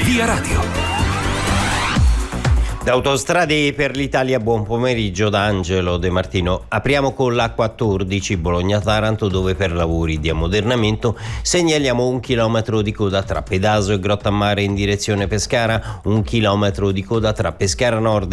Via Radio. Da Autostrade per l'Italia, buon pomeriggio da Angelo De Martino. Apriamo con la 14 Bologna-Taranto, dove per lavori di ammodernamento segnaliamo 1 chilometro di coda tra Pedaso e Grottammare in direzione Pescara, 1 chilometro di coda tra Pescara Nord